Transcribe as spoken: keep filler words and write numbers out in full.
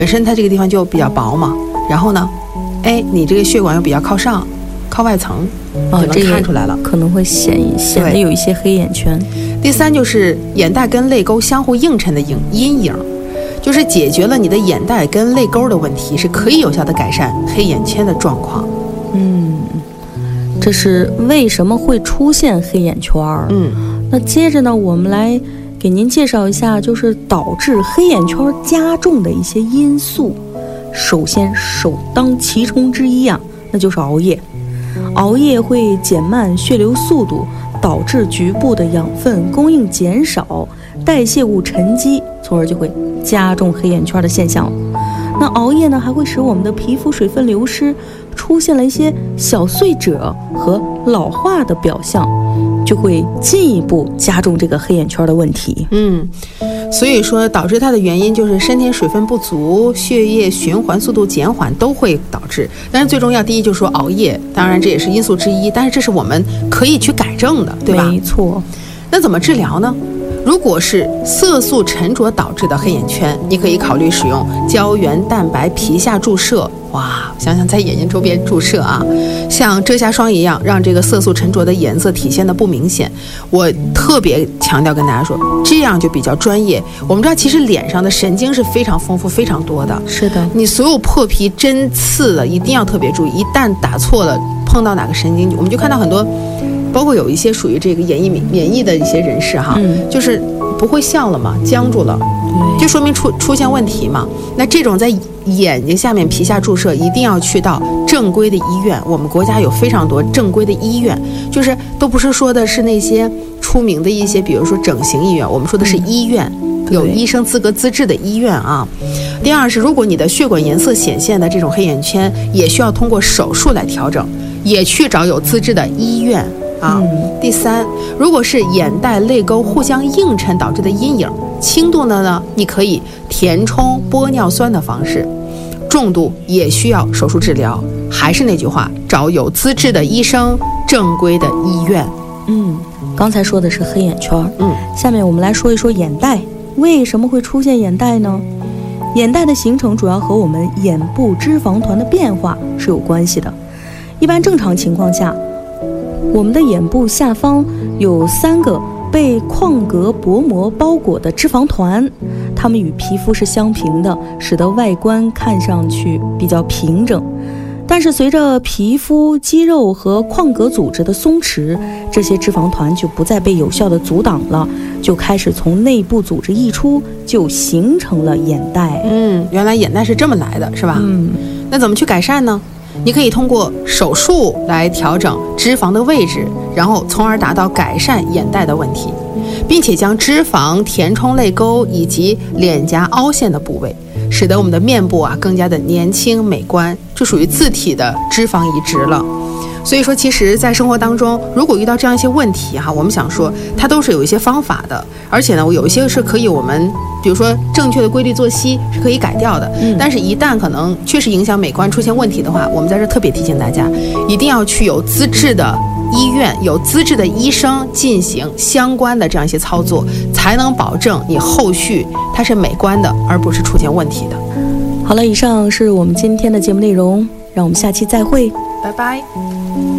本身它这个地方就比较薄嘛，然后呢，哎，你这个血管又比较靠上、靠外层， 哦， 就能看出来了， 这个可能会显显得有一些黑眼圈。 第三就是眼袋跟泪沟相互映衬的影阴影，就是解决了你的眼袋跟泪沟的问题，是可以有效的改善黑眼圈的状况。 嗯，这是为什么会出现黑眼圈。 嗯， 那接着呢，我们来给您介绍一下，就是导致黑眼圈加重的一些因素。首先，首当其冲之一啊，那就是熬夜。熬夜会减慢血流速度，导致局部的养分供应减少，代谢物沉积，从而就会加重黑眼圈的现象。那熬夜呢，还会使我们的皮肤水分流失，出现了一些小碎褶和老化的表象，就会进一步加重这个黑眼圈的问题。 嗯，所以说导致它的原因就是身体水分不足，血液循环速度减缓都会导致。但是最重要，第一就是说熬夜，当然这也是因素之一，但是这是我们可以去改正的，对吧？ 没错。 那怎么治疗呢？如果是色素沉着导致的黑眼圈，你可以考虑使用胶原蛋白皮下注射。哇，想想在眼睛周边注射啊，像遮瑕霜一样，让这个色素沉着的颜色体现的不明显。我特别强调跟大家说，这样就比较专业。我们知道，其实脸上的神经是非常丰富、非常多的。 是的， 你所有破皮、针刺的，一定要特别注意。一旦打错了，碰到哪个神经，我们就看到很多。包括有一些属于这个免疫免疫的一些人士哈，嗯、就是不会笑了嘛，僵住了，就说明出出现问题嘛。那这种在眼睛下面皮下注射，一定要去到正规的医院。我们国家有非常多正规的医院，就是都不是说的是那些出名的一些，比如说整形医院，我们说的是医院，嗯、有医生资格资质的医院啊。第二是，如果你的血管颜色显现的这种黑眼圈，也需要通过手术来调整，也去找有资质的医院。啊， 嗯、 第三，如果是眼袋、泪沟互相映衬导致的阴影，轻度的呢，你可以填充玻尿酸的方式；重度也需要手术治疗。还是那句话，找有资质的医生，正规的医院。 嗯，刚才说的是黑眼圈， 嗯， 下面我们来说一说眼袋。为什么会出现眼袋呢？眼袋的形成主要和我们眼部脂肪团的变化是有关系的。一般正常情况下，我们的眼部下方有三个被眶隔薄膜包裹的脂肪团，它们与皮肤是相平的，使得外观看上去比较平整。但是随着皮肤、肌肉和眶隔组织的松弛，这些脂肪团就不再被有效的阻挡了，就开始从内部组织溢出，就形成了眼袋。 嗯，原来眼袋是这么来的，是吧？ 嗯， 那怎么去改善呢？你可以通过手术来调整脂肪的位置，然后从而达到改善眼袋的问题，并且将脂肪填充泪沟以及脸颊凹陷的部位，使得我们的面部啊更加的年轻美观，就属于自体的脂肪移植了。所以说，其实在生活当中，如果遇到这样一些问题哈，我们想说它都是有一些方法的，而且呢，有一些是可以我们比如说正确的规律作息是可以改掉的。嗯，但是一旦可能确实影响美观出现问题的话，我们在这特别提醒大家，一定要去有资质的医院、有资质的医生进行相关的这样一些操作，才能保证你后续它是美观的，而不是出现问题的。 好了，以上是我们今天的节目内容，让我们下期再会， 拜拜。